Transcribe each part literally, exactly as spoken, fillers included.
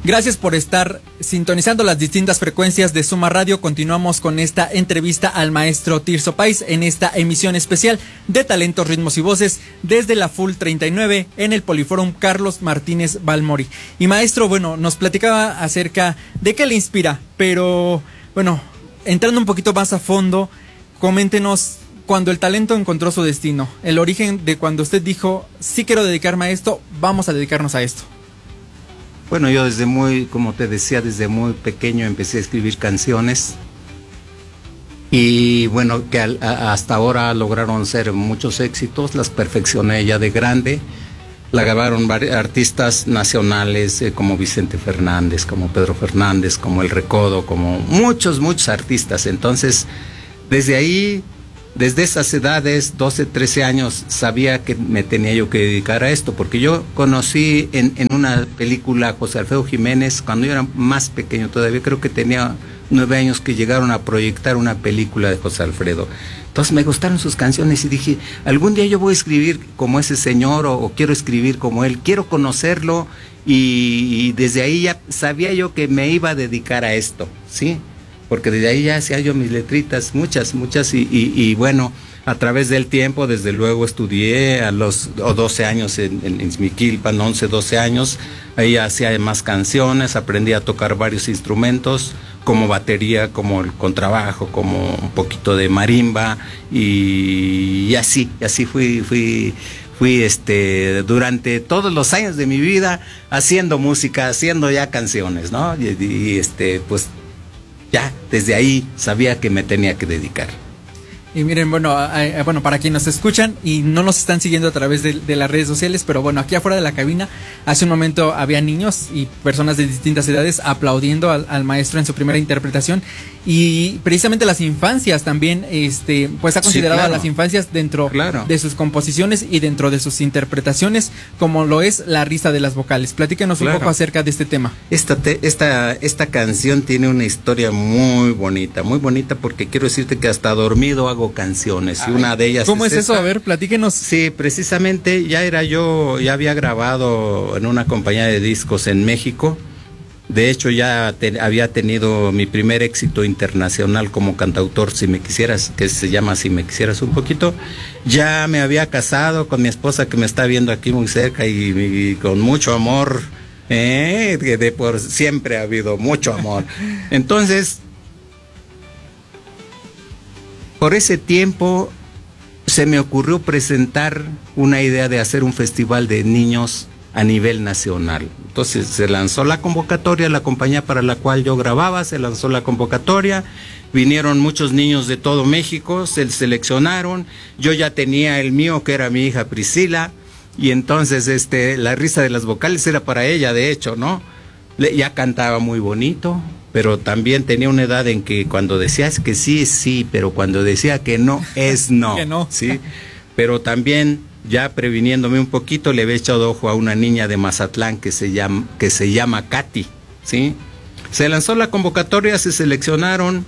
Gracias por estar sintonizando las distintas frecuencias de Suma Radio. Continuamos con esta entrevista al maestro Tirso Páez en esta emisión especial de Talentos, Ritmos y Voces desde la Full treinta y nueve en el Poliforum Carlos Martínez Balmori. Y maestro, bueno, nos platicaba acerca de qué le inspira, pero bueno, entrando un poquito más a fondo, coméntenos cuando el talento encontró su destino, el origen de cuando usted dijo, sí quiero dedicarme a esto, vamos a dedicarnos a esto. Bueno, yo desde muy, como te decía, desde muy pequeño empecé a escribir canciones y bueno, que al, a, hasta ahora lograron ser muchos éxitos, las perfeccioné ya de grande, la grabaron artistas nacionales eh, como Vicente Fernández, como Pedro Fernández, como El Recodo, como muchos, muchos artistas. Entonces, desde ahí, desde esas edades, doce, trece años, sabía que me tenía yo que dedicar a esto, porque yo conocí en, en una película a José Alfredo Jiménez, cuando yo era más pequeño todavía, creo que tenía nueve años, que llegaron a proyectar una película de José Alfredo. Entonces me gustaron sus canciones y dije, algún día yo voy a escribir como ese señor, o, o quiero escribir como él, quiero conocerlo, y, y desde ahí ya sabía yo que me iba a dedicar a esto, ¿sí? Porque desde ahí ya hacía yo mis letritas, muchas, muchas, y, y, y bueno, a través del tiempo, desde luego estudié a los doce años en, en, en Izmiquilpan, once, doce años, ahí hacía más canciones, aprendí a tocar varios instrumentos, como batería, como el contrabajo, como un poquito de marimba, y, y así, y así fui, fui, fui este, durante todos los años de mi vida haciendo música, haciendo ya canciones, ¿no? Y, y este, pues, ya desde ahí sabía que me tenía que dedicar. Y miren, bueno, eh, bueno, para quienes nos escuchan y no nos están siguiendo a través de, de las redes sociales, pero bueno, aquí afuera de la cabina, hace un momento había niños y personas de distintas edades aplaudiendo al, al maestro en su primera interpretación, y precisamente las infancias también, este, pues ha considerado sí, claro. a las infancias dentro claro. de sus composiciones y dentro de sus interpretaciones, como lo es La Risa de las Vocales. Platícanos claro. un poco acerca de este tema. Esta, te, esta, esta canción tiene una historia muy bonita, muy bonita, porque quiero decirte que hasta dormido hago canciones. Ay, y una de ellas ¿cómo es, es eso? A ver, platíquenos. Sí, precisamente ya era yo, ya había grabado en una compañía de discos en México. De hecho, ya te, había tenido mi primer éxito internacional como cantautor, Si Me Quisieras, que se llama Si Me Quisieras un poquito. Ya me había casado con mi esposa, que me está viendo aquí muy cerca, y, y con mucho amor, eh, de, de por siempre ha habido mucho amor. Entonces, por ese tiempo se me ocurrió presentar una idea de hacer un festival de niños a nivel nacional. Entonces se lanzó la convocatoria, la compañía para la cual yo grababa, se lanzó la convocatoria, vinieron muchos niños de todo México, se seleccionaron, yo ya tenía el mío, que era mi hija Priscila, y entonces este, La Risa de las Vocales era para ella, de hecho, ¿no? Le, ya cantaba muy bonito, pero también tenía una edad en que cuando decías que sí, es sí, pero cuando decía que no, es no. que no. ¿Sí? Pero también, ya previniéndome un poquito, le había echado ojo a una niña de Mazatlán que se llama, que se llama Katy, ¿sí? Se lanzó la convocatoria, se seleccionaron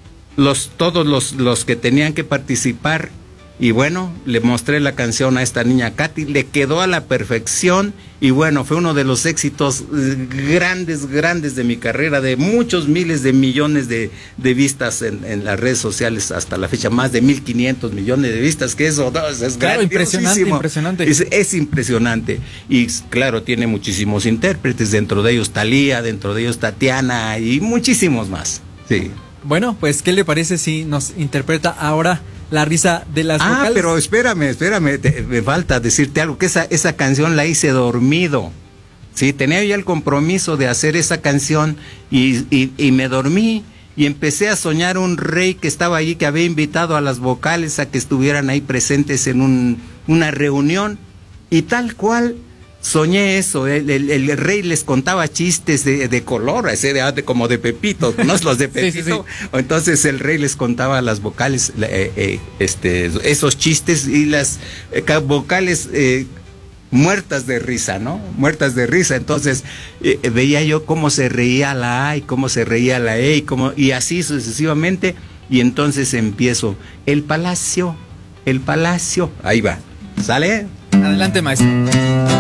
los, todos los, los que tenían que participar, y bueno, le mostré la canción a esta niña Katy, le quedó a la perfección, y bueno, fue uno de los éxitos grandes, grandes de mi carrera, de muchos miles de millones de, de vistas en, en las redes sociales hasta la fecha, más de mil quinientos millones de vistas, que eso no, es claro, impresionante, impresionante. Es, es impresionante, y claro, tiene muchísimos intérpretes, dentro de ellos Thalía, dentro de ellos Tatiana, y muchísimos más, sí. Bueno, pues, ¿qué le parece si nos interpreta ahora La Risa de las ah, Vocales? Ah, pero espérame, espérame, te, me falta decirte algo, que esa, esa canción la hice dormido, sí, tenía ya el compromiso de hacer esa canción, y, y, y me dormí, y empecé a soñar un rey que estaba allí, que había invitado a las vocales a que estuvieran ahí presentes en un, una reunión, y tal cual soñé eso. El, el, el rey les contaba chistes de, de color, ese de, de, como de Pepito, ¿no? Los de Pepito. Sí, sí, sí. Entonces el rey les contaba a las vocales eh, eh, este, esos chistes, y las eh, vocales eh, muertas de risa, ¿no? Muertas de risa. Entonces eh, veía yo cómo se reía la A y cómo se reía la E, y, cómo, y así sucesivamente. Y entonces empiezo, el palacio, el palacio. Ahí va. ¿Sale? Adelante, maestro.